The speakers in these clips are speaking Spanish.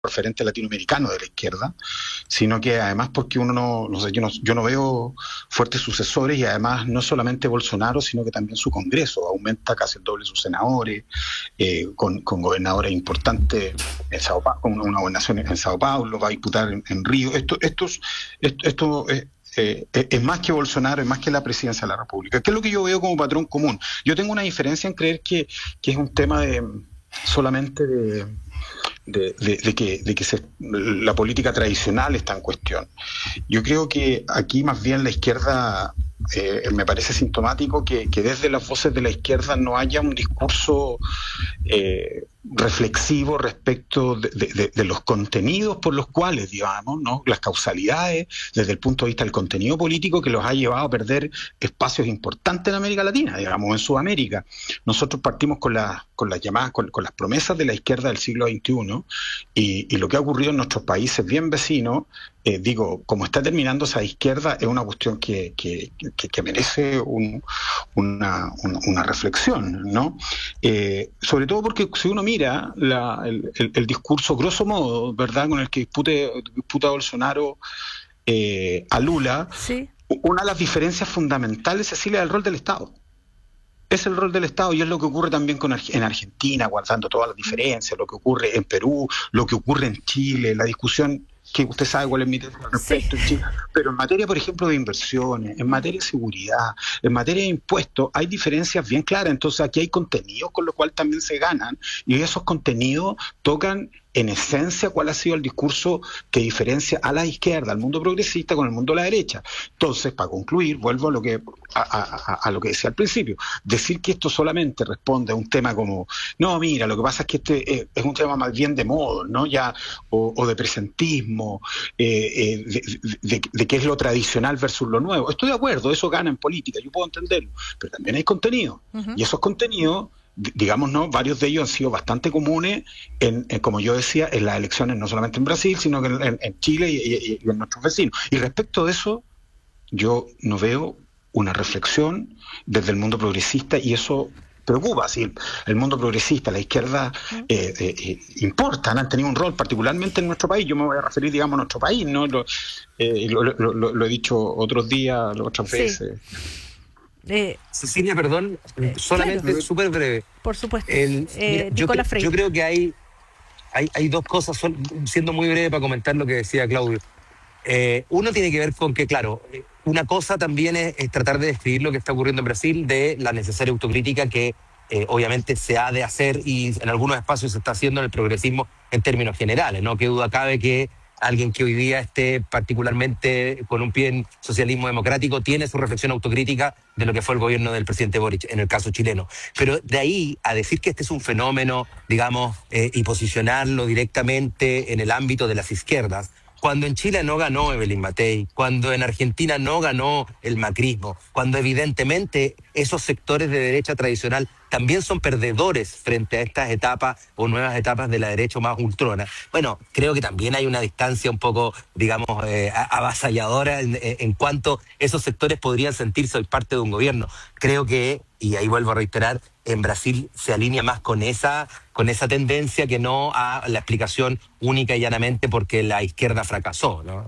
referente latinoamericano de la izquierda, sino que además porque uno no sé, yo no veo fuertes sucesores, y además no solamente Bolsonaro, sino que también su Congreso aumenta casi el doble sus senadores, con gobernadores importantes en Sao Paulo, con una gobernación en Sao Paulo, va a disputar en Río. Esto es más que Bolsonaro, es más que la presidencia de la República. ¿Qué es lo que yo veo como patrón común? Yo tengo una diferencia en creer que es un tema de solamente la política tradicional está en cuestión. Yo creo que aquí más bien la izquierda, me parece sintomático que desde las voces de la izquierda no haya un discurso reflexivo respecto de los contenidos por los cuales, digamos, ¿no? Las causalidades desde el punto de vista del contenido político que los ha llevado a perder espacios importantes en América Latina, digamos, en Sudamérica. Nosotros partimos con las llamadas, con las promesas de la izquierda del siglo XXI, y lo que ha ocurrido en nuestros países bien vecinos, como está terminando esa izquierda, es una cuestión que merece una reflexión, ¿no? Sobre todo porque si uno mira el discurso, grosso modo, ¿verdad?, con el que disputa Bolsonaro a Lula, Sí. una de las diferencias fundamentales, Cecilia, es el rol del Estado. Es el rol del Estado, y es lo que ocurre también en Argentina, guardando todas las diferencias, lo que ocurre en Perú, lo que ocurre en Chile, la discusión que usted sabe cuál es mi tema al respecto en Chile. Pero en materia, por ejemplo, de inversiones, en materia de seguridad, en materia de impuestos, hay diferencias bien claras. Entonces aquí hay contenidos con los cuales también se ganan, y esos contenidos tocan en esencia cuál ha sido el discurso que diferencia a la izquierda, al mundo progresista, con el mundo de la derecha. Entonces, para concluir, vuelvo a lo que decía al principio. Decir que esto solamente responde a un tema como, no, mira, lo que pasa es que este es un tema más bien de modo, ¿no? Ya, o de presentismo, de qué es lo tradicional versus lo nuevo. Estoy de acuerdo, eso gana en política, yo puedo entenderlo, pero también hay contenido. Y esos contenidos, digamos, ¿no?, varios de ellos han sido bastante comunes como yo decía, en las elecciones, no solamente en Brasil, sino que en Chile y en nuestros vecinos. Y respecto de eso, yo no veo una reflexión desde el mundo progresista, y eso preocupa. Si el mundo progresista, la izquierda, importan, han tenido un rol particularmente en nuestro país. Yo me voy a referir, digamos, a nuestro país, ¿no? Lo he dicho otros días, otras veces. Cecilia, perdón, solamente claro, súper breve. por supuesto. Mira, yo creo que hay dos cosas, siendo muy breve para comentar lo que decía Claudio. Uno tiene que ver con que, claro, una cosa también es tratar de describir lo que está ocurriendo en Brasil, de la necesaria autocrítica que obviamente se ha de hacer, y en algunos espacios se está haciendo en el progresismo en términos generales, ¿no? Qué duda cabe que alguien que hoy día esté particularmente con un pie en socialismo democrático tiene su reflexión autocrítica de lo que fue el gobierno del presidente Boric, en el caso chileno. Pero de ahí a decir que este es un fenómeno, digamos, y posicionarlo directamente en el ámbito de las izquierdas, cuando en Chile no ganó Evelyn Matei, cuando en Argentina no ganó el macrismo, cuando evidentemente esos sectores de derecha tradicional también son perdedores frente a estas etapas o nuevas etapas de la derecha más ultrona. Bueno, creo que también hay una distancia un poco, digamos, avasalladora en cuanto esos sectores podrían sentirse hoy parte de un gobierno. Creo que, y ahí vuelvo a reiterar, en Brasil se alinea más con esa tendencia que no a la explicación única y llanamente porque la izquierda fracasó, ¿no?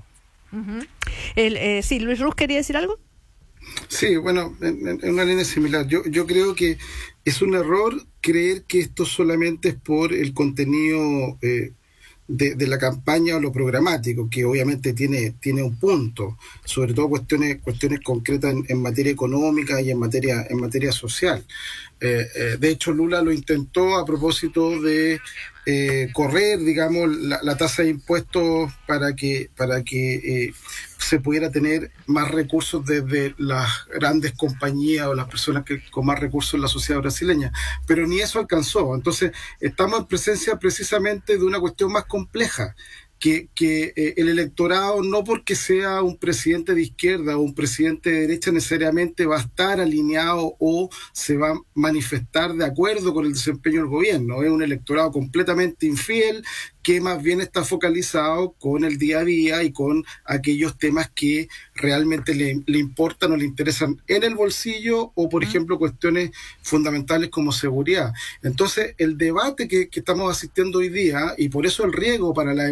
Sí, Luis Ruz, ¿quería decir algo? Sí, bueno, en una línea similar. Yo creo que es un error creer que esto solamente es por el contenido de la campaña o lo programático, que obviamente tiene un punto, sobre todo cuestiones concretas en materia económica y en materia social. De hecho, Lula lo intentó a propósito de correr, digamos, la tasa de impuestos para que se pudiera tener más recursos desde las grandes compañías o las personas con más recursos en la sociedad brasileña, pero ni eso alcanzó. Entonces estamos en presencia precisamente de una cuestión más compleja, que el electorado, no porque sea un presidente de izquierda o un presidente de derecha, necesariamente va a estar alineado o se va a manifestar de acuerdo con el desempeño del gobierno. Es un electorado completamente infiel, que más bien está focalizado con el día a día y con aquellos temas que realmente le importan o le interesan en el bolsillo, o, por ejemplo, cuestiones fundamentales como seguridad. Entonces, el debate que estamos asistiendo hoy día, y por eso el riesgo para la